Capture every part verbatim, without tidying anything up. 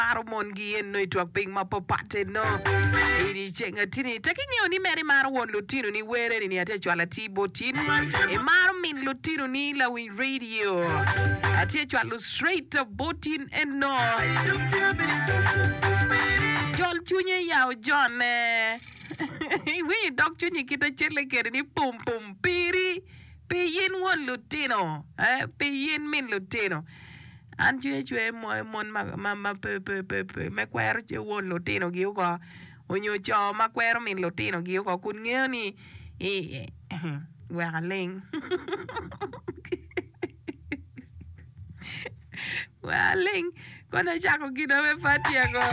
Armon gien no itwak ping mapopate no Idi chenga tini Taking you ni meri maro won lutino ni were ni ate chwala tibo tin E maro min lutino ni la win radio Ate chwala straight up botin and no Jol chunye yao John eh We dog chunye kita chele kere ni pum pum piri Pe yin won lutino eh Pe yin min lutino Anjue chwe mo mon ma ma pe pe pe pe me kwer che won lutino gi ko onyo cho ma kwer min lutino gi ko kun nge ni e wa ling wa ling kona chako gido me fatia go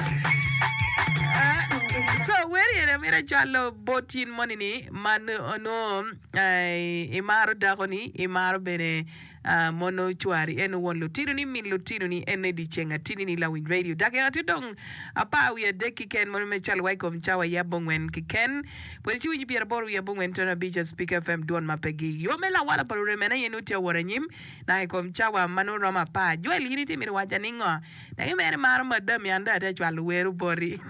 so where you mira chalo botin money ni man no ai imaro dagoni imaro bene Uh, mono chuari eno won lutino ni min lutino ni ene di chenga tini ni la win radio dake ati dong apa we deki ken mono me chal waikom chawa yabongwen kiken pwede chiwi nyipi araboru yabongwen tona bija speak F M duon mapegi yo mela wala palure mena yenuti ya waranyim na ikom chawa mano roma pa jwe lini timiri wajaningo na imere maro madam yanda ate chwa luweru bori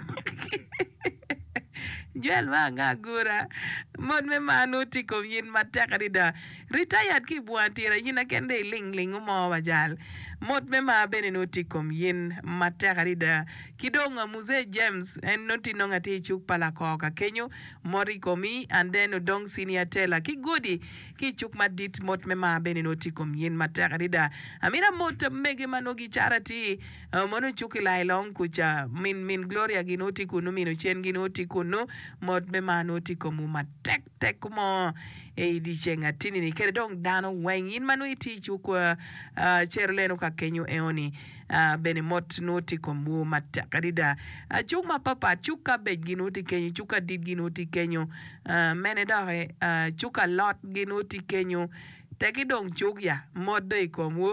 Joel wanga gura mon me manuti ko yin matakarida retired ki buantira yina kende ling ling mo wajal mot me ma benenuti kom yin matakarida kidonga muze James en noti nonga ti chuk pala koka kenyo mori komi and then dong senior tela ki godi ki chuk madit mot me ma benenuti kom yin matakarida amira mot mege manogi charity uh, mono chuki lailong kucha min min gloria ginoti kunu mino chen ginoti kunu mod me manoti komu ma tek tek mo e di chenga tini ni kere dong dano weng in manu iti chukwa uh, cherleno ka kenyo eoni uh, bene mot noti komu ma takarida uh, chuk ma papa chuka bej ginoti kenyo chuka did ginoti kenyo uh, mene dare uh, chuka lot ginoti kenyo teki dong chuk ya mod de komu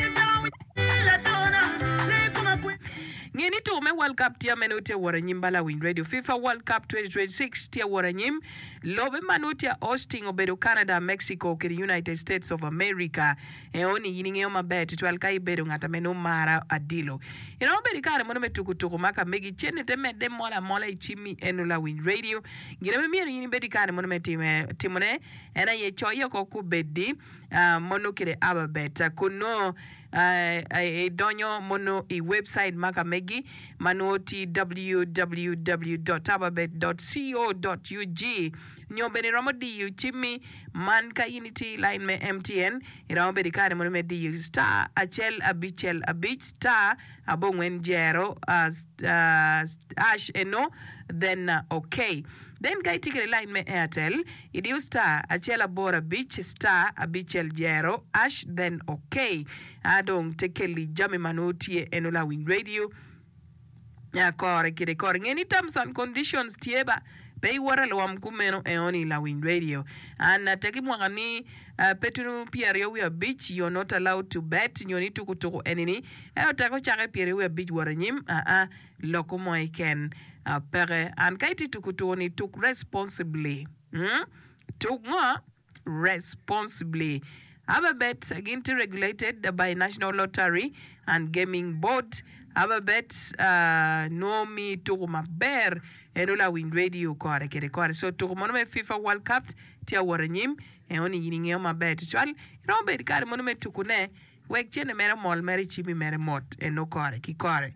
Ngeni to me World Cup tia menote waranyim bala win radio FIFA World Cup twenty twenty-six tia waranyim lobe manotia hosting obedo Canada Mexico ke United States of America e oni yininge o mabet twelve kai bedo ngata meno mara adilo ina obedi kare mono metukutuku maka megi chene teme de mola mola ichimi enula win radio ngira me mieri yini bedi kare mono metime timone ena ye choyo ko kubedi uh, mono kire ababeta kuno Uh, e donyo mono e website maka megi manuoti w w w dot ababet dot co dot u g nyobeni ramodi yu chimi man ka unity line me M T N irawo bedi kare mono me di star achel abichel abich star abongwen jero uh, uh, ash eno then uh, okay then kai tikere line me Airtel idiu star achela bora beach star abichel jero ash then okay adong tekeli jami manutie enola wing radio ya kore kire kore ngeni terms and conditions tieba Pei wara lo mkumeno eoni la wing radio and uh, teki mwangani uh, petunu piario we a beach you're not allowed to bet you need to kutuku enini eo tako chake piario we a beach waranyim a uh, uh, loko mo ken uh, pere and kaiti tukutu ni tuk responsibly hmm? tuk nga responsibly Ababet again regulated by National Lottery and Gaming Board. Ababet uh, no me to maber enola win radio kore kere kore so to mono me FIFA World Cup tia waranyim e oni yininge o mabet chwal no bet kare mono me tukune wek chene mere mol mere chimi mere mot eno kore ki kore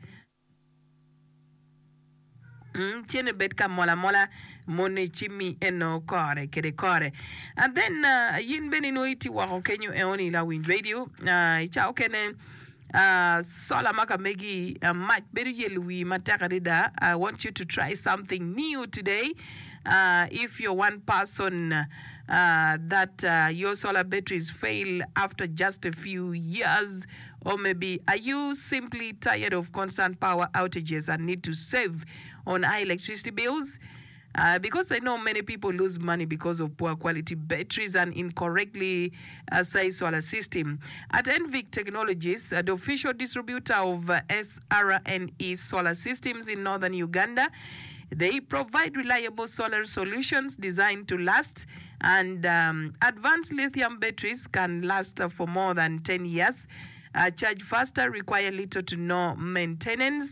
Mm, chene bet ka mola mola mone chimi eno kore kere kore and then uh, yin beni no iti wako kenyo e oni la win radio uh, ichao kene uh, sola maka megi uh, match beri yelui matakarida I want you to try something new today uh, if you're one person uh, that uh, your solar batteries fail after just a few years or maybe are you simply tired of constant power outages and need to save on high electricity bills? Uh, because I know many people lose money because of poor quality batteries and incorrectly uh, sized solar system. At Envic Technologies, uh, the official distributor of uh, S R N E solar systems in northern Uganda, they provide reliable solar solutions designed to last, and um, advanced lithium batteries can last uh, for more than ten years. Uh, charge faster, require little to no maintenance.